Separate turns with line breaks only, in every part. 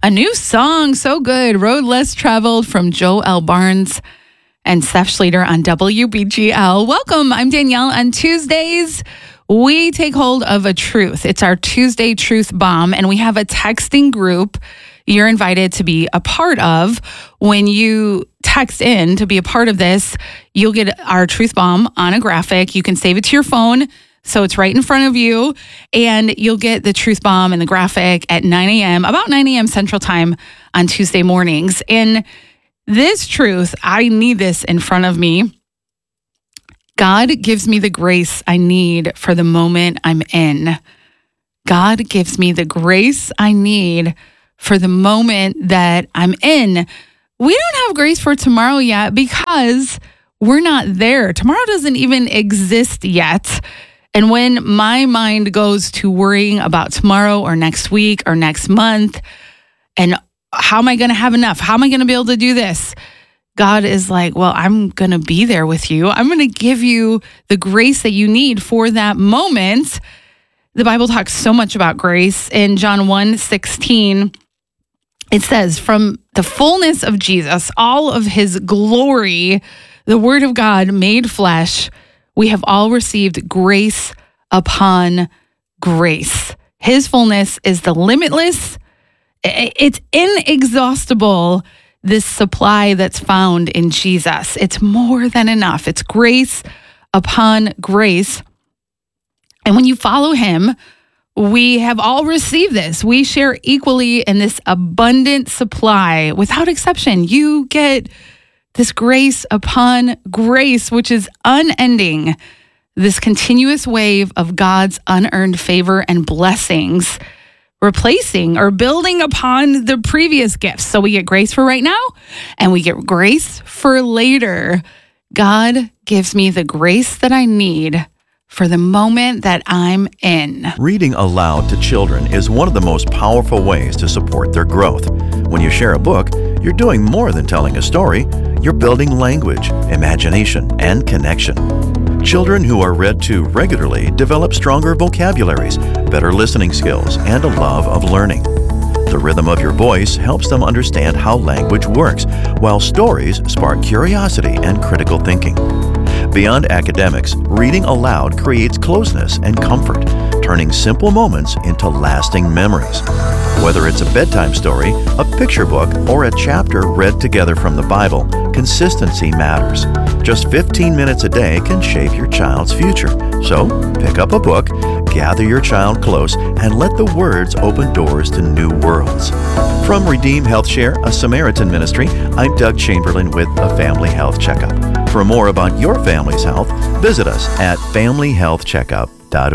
A new song, so good. Road Less Traveled from Joe L. Barnes and Seth Schleter on WBGL. Welcome. I'm Danielle. On Tuesdays, we take hold of a truth. It's our Tuesday Truth Bomb, and we have a texting group you're invited to be a part of. When you text in to be a part of this, you'll get our Truth Bomb on a graphic. You can save it to your phone, so it's right in front of you, and you'll get the Truth Bomb and the graphic at 9 a.m., about 9 a.m. Central Time on Tuesday mornings. And this truth, I need this in front of me. God gives me the grace I need for the moment I'm in. God gives me the grace I need for the moment that I'm in. We don't have grace for tomorrow yet because we're not there. Tomorrow doesn't even exist yet. And when my mind goes to worrying about tomorrow or next week or next month, and how am I going to have enough? How am I going to be able to do this? God is like, well, I'm going to be there with you. I'm going to give you the grace that you need for that moment. The Bible talks so much about grace. In John 1:16, it says, from the fullness of Jesus, all of his glory, the Word of God made flesh, we have all received grace upon grace. His fullness is the limitless, it's inexhaustible, this supply that's found in Jesus. It's more than enough. It's grace upon grace. And when you follow him, we have all received this. We share equally in this abundant supply without exception. You get this grace upon grace, which is unending, this continuous wave of God's unearned favor and blessings, replacing or building upon the previous gifts. So we get grace for right now, and we get grace for later. God gives me the grace that I need for the moment that I'm in.
Reading aloud to children is one of the most powerful ways to support their growth. When you share a book, you're doing more than telling a story. You're building language, imagination, and connection. Children who are read to regularly develop stronger vocabularies, better listening skills, and a love of learning. The rhythm of your voice helps them understand how language works, while stories spark curiosity and critical thinking. Beyond academics, reading aloud creates closeness and comfort, turning simple moments into lasting memories. Whether it's a bedtime story, a picture book, or a chapter read together from the Bible, consistency matters. Just 15 minutes a day can shape your child's future. So, pick up a book, gather your child close, and let the words open doors to new worlds. From Redeem Health Share, a Samaritan ministry, I'm Doug Chamberlain with a Family Health Checkup. For more about your family's health, visit us at familyhealthcheckup.org.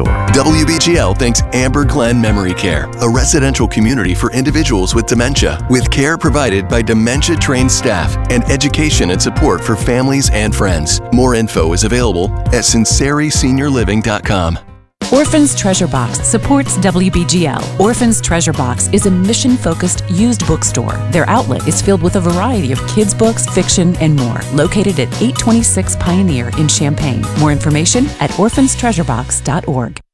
WBGL thanks Amber Glen Memory Care, a residential community for individuals with dementia, with care provided by dementia-trained staff and education and support for families and friends. More info is available at sinceriseniorliving.com.
Orphan's Treasure Box supports WBGL. Orphan's Treasure Box is a mission-focused used bookstore. Their outlet is filled with a variety of kids' books, fiction, and more. Located at 826 Pioneer in Champaign. More information at orphanstreasurebox.org.